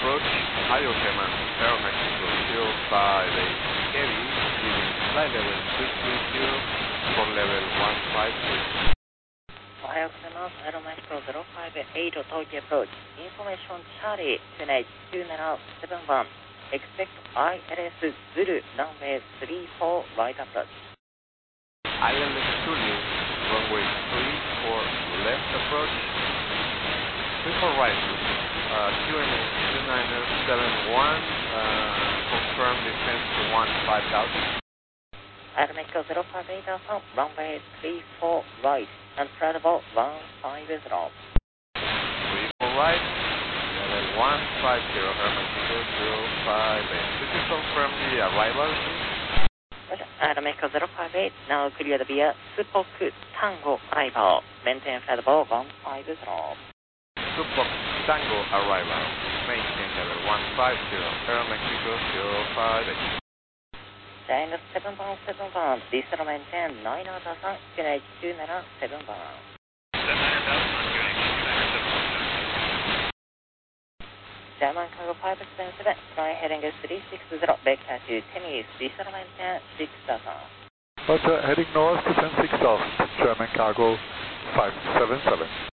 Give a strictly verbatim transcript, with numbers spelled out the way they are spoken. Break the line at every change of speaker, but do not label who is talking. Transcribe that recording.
approach, Ohio German, Aeromexico zero five eight Heavy, leaving flight level two three zero for level one five two.
おはようございます。Aeromexico zero five eight Tokyo approach. Information Charlie two eight two seven seven one. Expect I L S Zulu runway three four right approach.
I L S Zulu, runway three four left approach. three four right. Uh, Q N H two nine seven one, uh, confirm descent to one five thousand.
Aeromexico zero five eight Alpha, runway three four right, and flight level one five zero.
three four right, level one five zero, Aeromexico zero five eight. Could you confirm the arrival, please?
Aeromexico zero five eight, now cleared via Supok Tango arrival. Maintain flight level one five zero.
Supok Tango arrival. Maintain level one five zero, Aeromexico zero five eight.
China seven one seven one, Diesel maintain nine thousand, Q N H two nine seven one. German cargo five seven seven, flying heading three six zero, vector to Tennis, Diesel maintain six thousand.
Roger, heading north to ten six south, German cargo five seven seven.